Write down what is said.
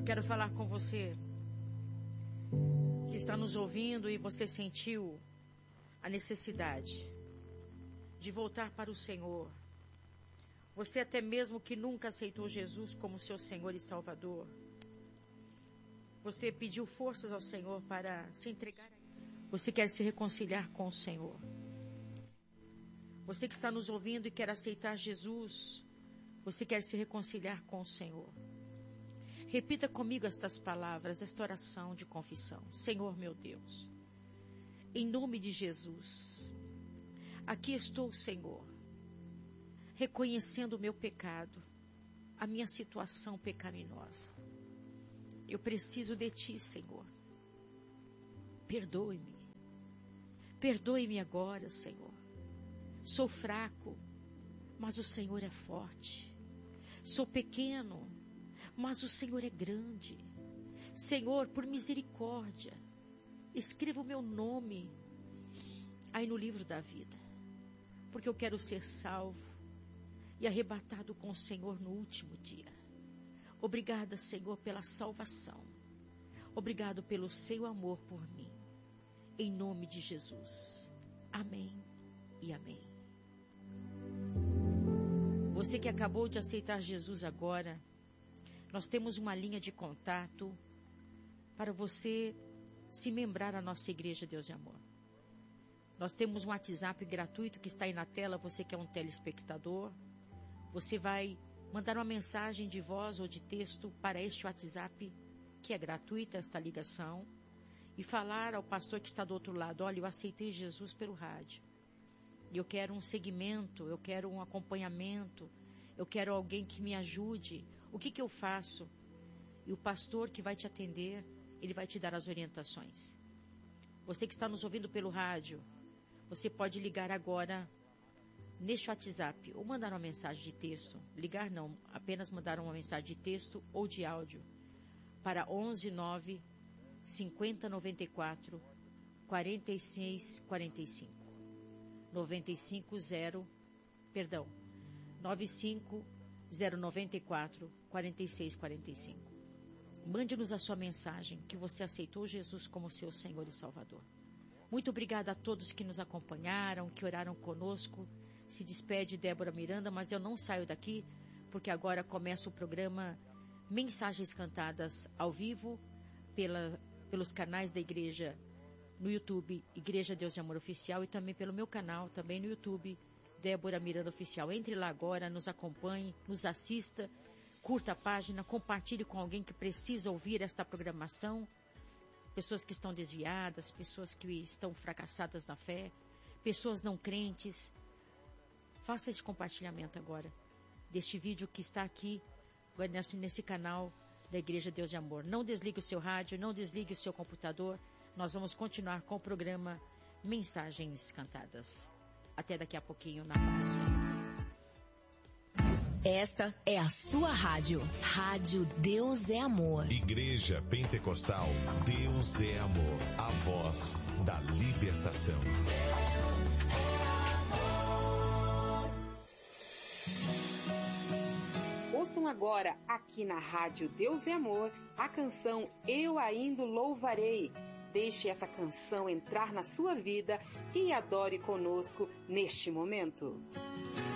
quero falar com você que está nos ouvindo e você sentiu a necessidade de voltar para o Senhor. Você até mesmo que nunca aceitou Jesus como seu Senhor e Salvador. Você pediu forças ao Senhor para se entregar a Ele. Você quer se reconciliar com o Senhor. Você que está nos ouvindo e quer aceitar Jesus. Você quer se reconciliar com o Senhor. Repita comigo estas palavras, esta oração de confissão. Senhor meu Deus, em nome de Jesus, aqui estou, Senhor, reconhecendo o meu pecado, a minha situação pecaminosa. Eu preciso de Ti, Senhor. Perdoe-me. Perdoe-me agora, Senhor. Sou fraco, mas o Senhor é forte. Sou pequeno, mas o Senhor é grande. Senhor, por misericórdia, escreva o meu nome aí no livro da vida, porque eu quero ser salvo e arrebatado com o Senhor no último dia. Obrigada, Senhor, pela salvação. Obrigado pelo seu amor por mim. Em nome de Jesus. Amém e amém. Você que acabou de aceitar Jesus agora, nós temos uma linha de contato para você se membrar à nossa Igreja Deus de Amor. Nós temos um WhatsApp gratuito que está aí na tela, você que é um telespectador. Você vai mandar uma mensagem de voz ou de texto para este WhatsApp, que é gratuita esta ligação, e falar ao pastor que está do outro lado: olha, eu aceitei Jesus pelo rádio. Eu quero um segmento, eu quero um acompanhamento, eu quero alguém que me ajude. O que eu faço? E o pastor que vai te atender, ele vai te dar as orientações. Você que está nos ouvindo pelo rádio, você pode ligar agora neste WhatsApp ou mandar uma mensagem de texto. Ligar não, apenas mandar uma mensagem de texto ou de áudio para 11 9 50 94 46 45 95 0, perdão, 95 094 46 45. Mande-nos a sua mensagem que você aceitou Jesus como seu Senhor e Salvador. Muito obrigada a todos que nos acompanharam, que oraram conosco. Se despede Débora Miranda, mas eu não saio daqui, porque agora começa o programa Mensagens Cantadas ao vivo pelos canais da igreja no YouTube, Igreja Deus de Amor Oficial, e também pelo meu canal, também no YouTube, Débora Miranda Oficial. Entre lá agora, nos acompanhe, nos assista, curta a página, compartilhe com alguém que precisa ouvir esta programação. Pessoas que estão desviadas, pessoas que estão fracassadas na fé, pessoas não crentes. Faça esse compartilhamento agora, deste vídeo que está aqui, nesse canal da Igreja Deus de Amor. Não desligue o seu rádio, não desligue o seu computador. Nós vamos continuar com o programa Mensagens Cantadas. Até daqui a pouquinho na paz. Esta é a sua rádio. Rádio Deus é Amor. Igreja Pentecostal Deus é Amor. A voz da libertação. Ouçam agora, aqui na Rádio Deus é Amor, a canção Eu Ainda Louvarei. Deixe essa canção entrar na sua vida e adore conosco neste momento.